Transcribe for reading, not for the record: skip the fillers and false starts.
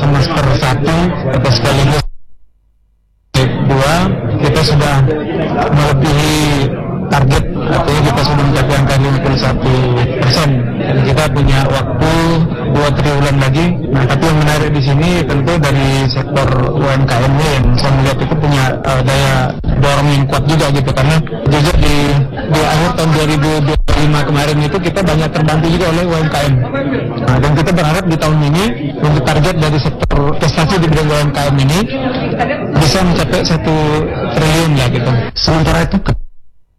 semester 1 atau sekaligus 2 kita sudah melebihi target, artinya kita sudah mencapai angka 51%. Dan kita punya waktu 2 triwulan lagi. Nah, tapi yang menarik di sini tentu dari sektor UMKM ini yang saya melihat itu punya daya dorong yang kuat juga gitu, karena jujur di akhir tahun 2025 kemarin itu kita banyak terbantu juga oleh UMKM. Nah, dan kita berharap di tahun ini untuk target dari sektor investasi di bidang UMKM ini bisa mencapai 1 triliun ya gitu. Sementara itu